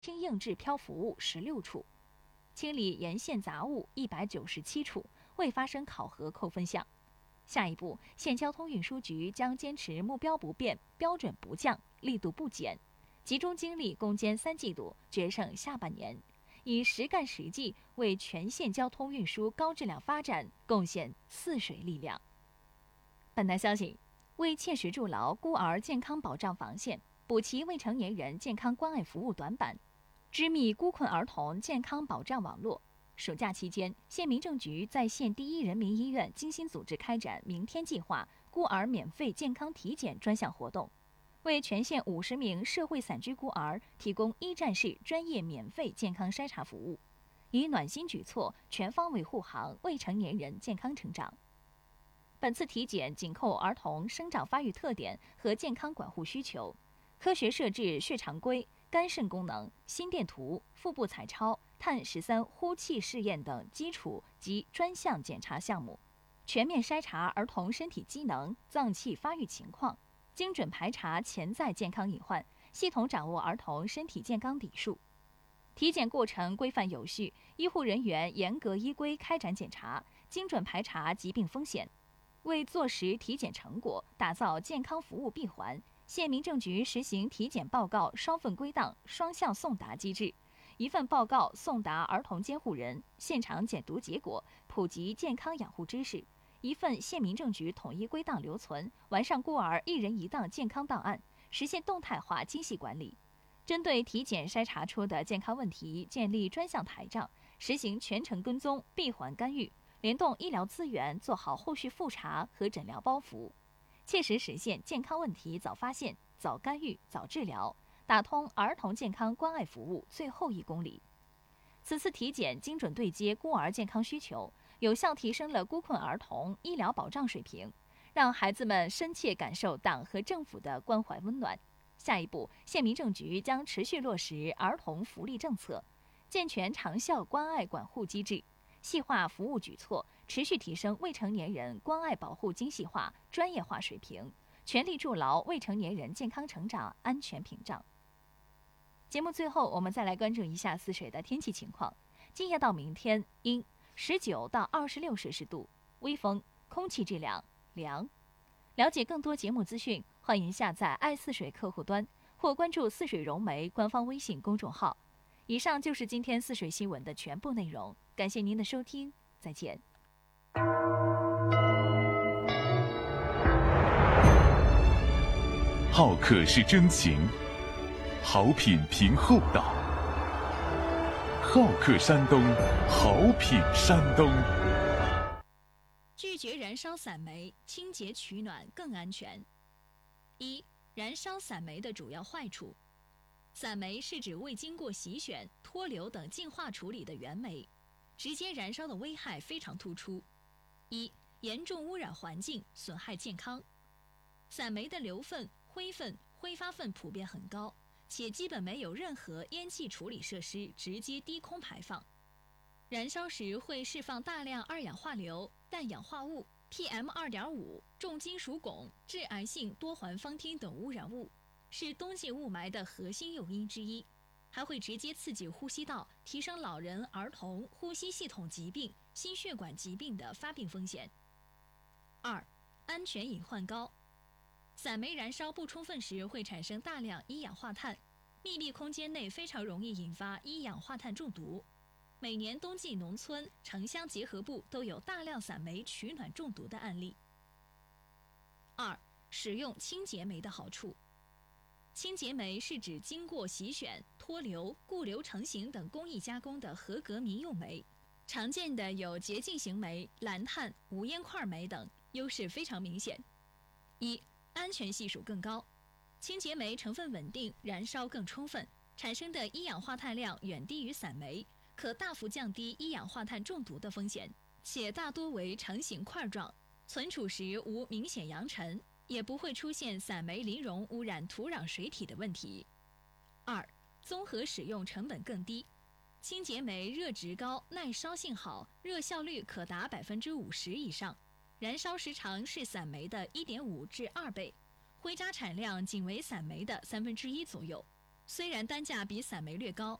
轻硬质漂浮物16处，清理沿线杂物197处，未发生考核扣分项。下一步，县交通运输局将坚持目标不变、标准不降、力度不减，集中精力攻坚3季度，决胜下半年，以实干实际为全县交通运输高质量发展贡献泗水力量。本台消息，为切实筑牢孤儿健康保障防线，补齐未成年人健康关爱服务短板，织密孤困儿童健康保障网络。暑假期间，县民政局在县第一人民医院精心组织开展明天计划孤儿免费健康体检专项活动，为全县50名社会散居孤儿提供一站式专业免费健康筛查服务，以暖心举措全方位护航未成年人健康成长。本次体检紧扣儿童生长发育特点和健康管护需求，科学设置血常规、肝肾功能、心电图、腹部彩超、碳13呼气试验等基础及专项检查项目，全面筛查儿童身体机能、脏器发育情况，精准排查潜在健康隐患，系统掌握儿童身体健康底数。体检过程规范有序，医护人员严格依规开展检查，精准排查疾病风险。为坐实体检成果，打造健康服务闭环，县民政局实行体检报告双份归档、双向送达机制，一份报告送达儿童监护人，现场检读结果，普及健康养护知识；一份县民政局统一归档留存，完善孤儿一人一档健康档案，实现动态化精细管理。针对体检筛查出的健康问题，建立专项台账，实行全程跟踪、闭环干预，联动医疗资源，做好后续复查和诊疗包袱，切实实现健康问题早发现、早干预、早治疗，打通儿童健康关爱服务最后1公里。此次体检精准对接孤儿健康需求，有效提升了孤困儿童医疗保障水平，让孩子们深切感受党和政府的关怀温暖。下一步，县民政局将持续落实儿童福利政策，健全长效关爱管护机制，细化服务举措，持续提升未成年人关爱保护精细化、专业化水平，全力筑牢未成年人健康成长安全屏障。节目最后，我们再来关注一下泗水的天气情况。今夜到明天阴，19到26摄氏度，微风，空气质量良。了解更多节目资讯，欢迎下载爱泗水客户端或关注泗水融媒官方微信公众号。以上就是今天泗水新闻的全部内容，感谢您的收听，再见。 好客是真情，好品凭厚道。好客山东，好品山东。 拒绝燃烧散煤，清洁取暖更安全。1. 燃烧散煤的主要坏处。散煤是指未经过洗选、脱硫等净化处理的原煤，直接燃烧的危害非常突出。1. 严重污染环境，损害健康。散煤的硫分、灰分、挥发分普遍很高，且基本没有任何烟气处理设施直接低空排放。燃烧时会释放大量二氧化硫、氮氧化物、PM2.5、重金属汞、致癌性多环芳烃等污染物，是冬季雾霾的核心诱因之一，还会直接刺激呼吸道，提升老人、儿童呼吸系统疾病、心血管疾病的发病风险。2. 安全隐患高。散煤燃烧不充分时会产生大量一氧化碳，密闭空间内非常容易引发一氧化碳中毒。每年冬季农村、城乡结合部都有大量散煤取暖中毒的案例。2. 使用清洁煤的好处。清洁煤是指经过洗选、脱硫、固硫成型等工艺加工的合格民用煤，常见的有洁净型煤、蓝碳、无烟块煤等，优势非常明显。1. 安全系数更高。清洁煤成分稳定，燃烧更充分，产生的一氧化碳量远低于散煤，可大幅降低一氧化碳中毒的风险，且大多为成型块状，存储时无明显扬尘，也不会出现散煤磷溶污染土壤水体的问题。2. 综合使用成本更低。清洁煤热值高，耐烧性好，热效率可达50%以上，燃烧时长是散煤的1.5至2倍，灰渣产量仅为散煤的1/3左右， 虽然单价比散煤略高，